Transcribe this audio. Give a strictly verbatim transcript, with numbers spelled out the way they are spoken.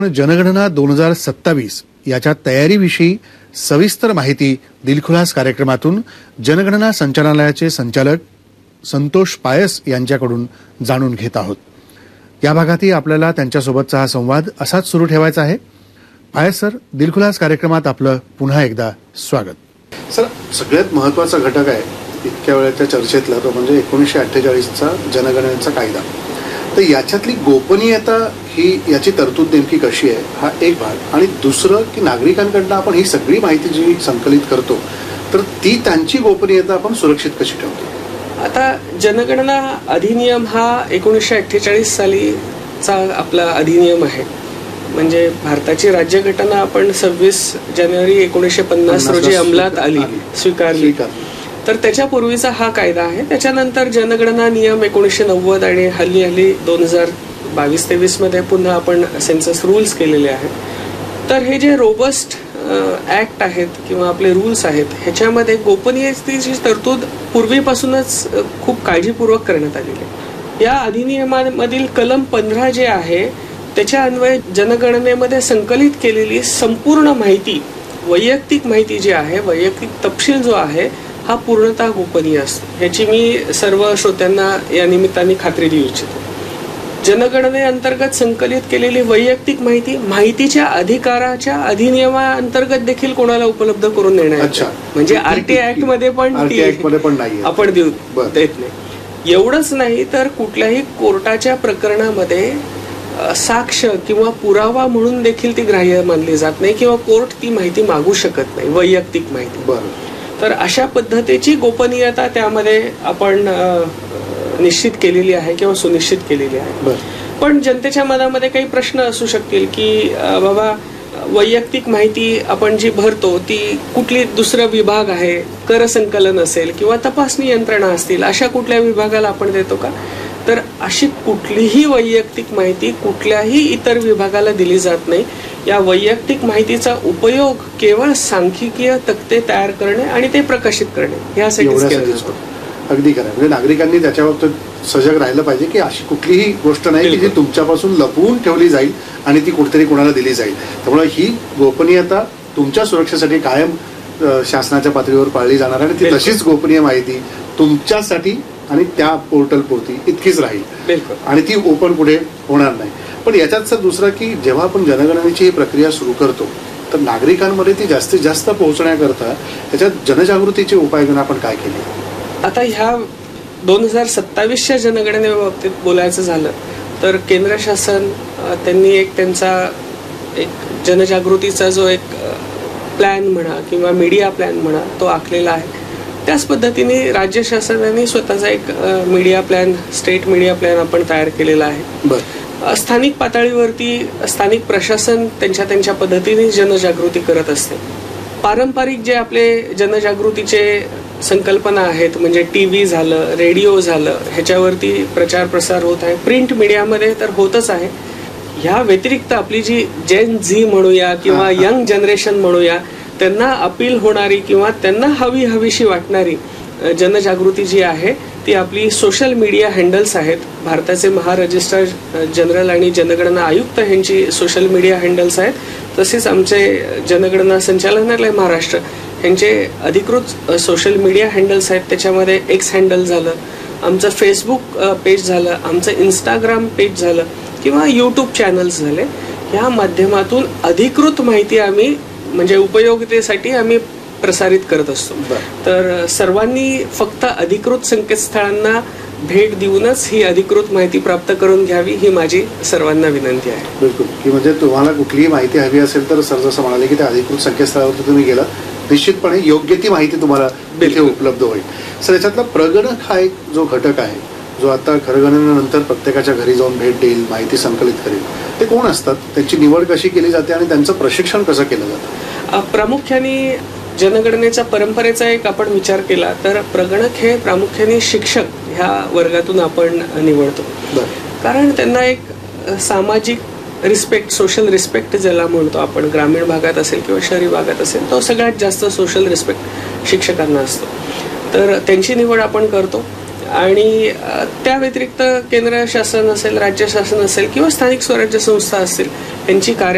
जनगणना दोन हजार सत्तावीस याच्या तयारीविषयी सविस्तर माहिती दिलखुलास कार्यक्रमातून जनगणना संचालनालयाचे संचालक संतोष पायस यांच्याकडून जाणून घेत आहोत. या भागातही आपल्याला त्यांच्यासोबतचा हा संवाद असाच सुरू ठेवायचा आहे. पायस सर, दिलखुलास कार्यक्रमात आपलं पुन्हा एकदा स्वागत. सर, सगळ्यात महत्वाचा घटक आहे इतक्या वेळाच्या चर्चेतला तो म्हणजे एकोणीसशे अठ्ठेचाळीसचा जनगणनेचा कायदा. तर याच्यातली गोपनीयता ही याची तरतूद नेमकी कशी आहे हा एक भाग, आणि दुसरं की नागरिकांकडनं आपण ही सगळी माहिती जी संकलित करतो तर ती त्यांची गोपनीयता आपण सुरक्षित कशी ठेवतो. आता जनगणना अधिनियम हा एकोणीसशे अठ्ठेचाळीस सालीचा आपला अधिनियम आहे. म्हणजे भारताची राज्यघटना आपण सव्वीस जानेवारी एकोणीसशे पन्नास रोजी अंमलात आली स्वीकारली. तर त्याच्यापूर्वीचा हा कायदा आहे. त्याच्यानंतर जनगणना नियम एकोणीसशे नव्वद आणि हल्ली हल्ली दोन हजार बावीस तेवीस मध्ये पुन्हा आपण सेन्सस रूल्स केलेले आहेत. तर हे जे रोबस्ट ऍक्ट आहेत किंवा आपले रूल्स आहेत ह्याच्यामध्ये गोपनीयतेची तरतूद पूर्वीपासूनच खूप काळजीपूर्वक करण्यात आलेली आहे. या अधिनियमामधील कलम पंधरा जे आहे त्याच्या अन्वये जनगणनेमध्ये संकलित केलेली संपूर्ण माहिती, वैयक्तिक माहिती जी आहे, वैयक्तिक तपशील जो आहे हा पूर्णतः गोपनीय असतो. ह्याची मी सर्व श्रोत्यांना या निमित्ताने खात्री देऊ इच्छितो. जनगणनेअंतर्गत संकलित केलेली वैयक्तिक माहिती माहितीच्या अधिकाराच्या अधिनियमाअंतर्गत देखील कोणाला उपलब्ध करून देण्यात, म्हणजे आरटी ऍक्ट मध्ये पण आपण देऊ देत नाही. एवढंच नाही तर कुठल्याही कोर्टाच्या प्रकरणामध्ये साक्ष किंवा पुरावा म्हणून देखील ती ग्राह्य मानली जात नाही किंवा कोर्ट ती माहिती मागू शकत नाही, वैयक्तिक माहिती. तर अशा पद्धतीची गोपनीयता त्यामध्ये आपण निश्चित केलेली आहे किंवा सुनिश्चित केलेली आहे. पण जनतेच्या मनामध्ये काही प्रश्न असू शकतील की बाबा वैयक्तिक माहिती आपण जी भरतो ती कुठली दुसरा विभाग आहे, कर संकलन असेल किंवा तपासणी यंत्रणा असतील, अशा कुठल्या विभागाला आपण देतो का? तर अशी कुठलीही वैयक्तिक माहिती कुठल्याही इतर विभागाला दिली जात नाही. या वैयक्तिक माहितीचा उपयोग केवळ सांख्यिकीय तक्ते तयार करणे आणि ते प्रकाशित करणे यासाठी केला जातो. अगदी खरं. म्हणजे नागरिकांनी त्याच्या बाबतीत सजग राहिलं पाहिजे की अशी कुठलीही गोष्ट नाही की जी तुमच्यापासून लपवून ठेवली जाईल आणि ती कुठेतरी कोणाला दिली जाईल. त्यामुळे ही गोपनीयता तुमच्या सुरक्षेसाठी कायम शासनाच्या पातळीवर पाळली जाणार आणि ती तशीच गोपनीय माहिती तुमच्यासाठी आणि त्या पोर्टल पुरती इतकीच राहील आणि ती ओपन पुढे होणार नाही. पण याच्यात सर दुसरं की जेव्हा आपण जनगणनेची ही प्रक्रिया सुरू करतो तर नागरिकांमध्ये ती जास्तीत जास्त पोहोचण्याकरता त्याच्यात जनजागृतीचे उपाययोजना आपण काय केली. आता ह्या दोन हजार सत्तावीसच्या जनगणनेबाबतीत बोलायचं झालं तर केंद्र शासन त्यांनी एक त्यांचा एक जनजागृतीचा जो एक प्लॅन म्हणा किंवा मीडिया प्लॅन म्हणा तो आखलेला आहे. त्याच पद्धतीने राज्य शासनाने स्वतःचा एक media plan, state media plan आपण तयार केलेला आहे. स्थानिक पातळीवरती स्थानिक प्रशासन त्यांच्या त्यांच्या पद्धतीने जनजागृती करत असते. पारंपरिक जे आपले जनजागृतीचे संकल्पना आहेत म्हणजे टीव्ही झालं, रेडिओ झालं, ह्याच्यावरती प्रचार प्रसार होत आहे. प्रिंट मीडियामध्ये तर होतच आहे. ह्या व्यतिरिक्त आपली जी जेन झी म्हणूया किंवा यंग जनरेशन म्हणूया त्यांना अपील होणारी किंवा त्यांना हवी हवीशी वाटणारी जनजागृती जी आहे ती आपली सोशल मीडिया हँडल्स आहेत. भारताचे महारजिस्ट्रार जनरल आणि जनगणना आयुक्त यांची सोशल मीडिया हँडल्स आहेत. तसेच आमचे जनगणना संचालनालय महाराष्ट्र यांचे अधिकृत सोशल मीडिया हँडल्स आहेत. त्याच्यामध्ये एक्स हँडल झालं, आमचं फेसबुक पेज झालं, आमचं इंस्टाग्राम पेज झालं किंवा यूट्यूब चॅनल्स झाले. ह्या माध्यमातून अधिकृत माहिती आम्ही म्हणजे उपयोगितेसाठी आम्ही प्रसारित करत असतो. तर सर्वांनी फक्त अधिकृत संकेतस्थळांना भेट देऊनच ही अधिकृत माहिती प्राप्त करून घ्यावी ही माझी सर्वांना विनंती आहे. बिलकुल. की म्हणजे तुम्हाला कुठलीही माहिती हवी असेल तर सर जसं म्हणाले की त्या अधिकृत संकेतस्थळावरती तुम्ही गेला निश्चितपणे योग्य ती माहिती तुम्हाला तिथे उपलब्ध होईल. सर, याच्यातला प्रगणक हा एक जो घटक आहे जो आता खरगणनेनंतर प्रत्येकाच्या घरी जाऊन भेट देईल, माहिती संकलित करेल, ते कोण असतात, त्यांची निवड कशी केली जाते आणि त्यांचं प्रशिक्षण कसं केलं जातं. प्रामुख्याने जनगणनेच्या परंपरेचा एक आपण विचार केला तर प्रगणक हे प्रामुख्याने शिक्षक ह्या वर्गातून आपण निवडतो. कारण त्यांना एक सामाजिक रिस्पेक्ट, सोशल रिस्पेक्ट ज्याला म्हणतो आपण, ग्रामीण भागात असेल किंवा शहरी भागात असेल तो सगळ्यात जास्त सोशल रिस्पेक्ट शिक्षकांना असतो. तर त्यांची निवड आपण करतो आणि त्या व्यतिरिक्त केंद्र शासन असेल, राज्य शासन असेल किंवा स्थानिक स्वराज्य संस्था असतील यांची कार्य